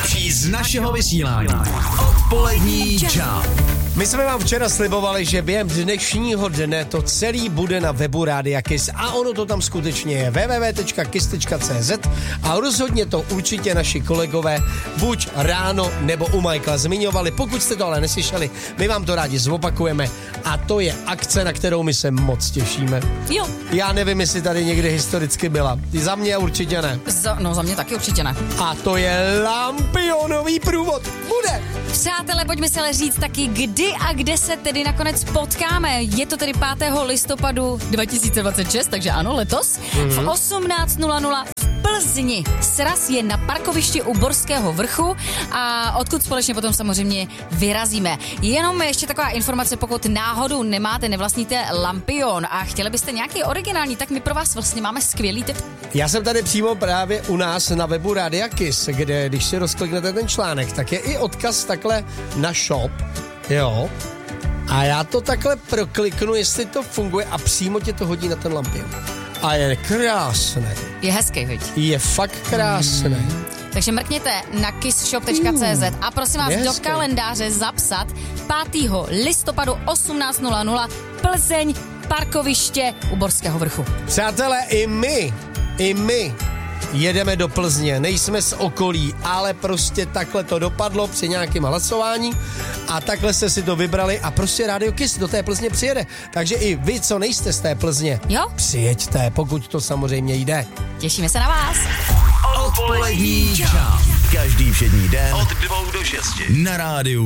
nejlepší z našeho vysílání. Odpolední čau. My jsme vám včera slibovali, že během dnešního dne to celý bude na webu Rádia Kiss a ono to tam skutečně je www.kiss.cz a rozhodně to určitě naši kolegové buď ráno nebo u Michaela zmiňovali. Pokud jste to ale neslyšeli, my vám to rádi zopakujeme a to je akce, na kterou my se moc těšíme. Jo. Já nevím, jestli tady někdy historicky byla. Za mě určitě ne. Za mě taky určitě ne. A to je Lampionový průvod. Bude. Přátelé, pojďme si ale říct taky, kdy a kde se tedy nakonec potkáme. Je to tedy 5. listopadu 2026, takže ano, letos. V 18:00 v Plzni. Sraz je na parkovišti u Borského vrchu a odkud společně potom samozřejmě vyrazíme. Jenom ještě taková informace, pokud náhodou nevlastníte Lampion a chtěli byste nějaký originální, tak my pro vás vlastně máme skvělý tip. Já jsem tady přímo právě u nás na webu Rádia Kiss, kde když si rozkliknete ten článek, tak je i odkaz takhle na shop, jo. A já to takhle prokliknu, jestli to funguje a přímo tě to hodí na ten Lampion. A je krásný. Je hezký, viď? Je fakt krásný. Takže mrkněte na kissshop.cz a prosím vás do kalendáře zapsat 5. listopadu 18:00 Plzeň, parkoviště u Borského vrchu. Přátelé, i my jedeme do Plzně, nejsme z okolí, ale prostě takhle to dopadlo při nějakém hlasování a takhle jste si to vybrali a prostě Rádio Kiss do té Plzně přijede. Takže i vy, co nejste z té Plzně, jo? Přijeďte, pokud to samozřejmě jde. Těšíme se na vás. Odpolední čau. Každý všední den od 2 do 6 na rádiu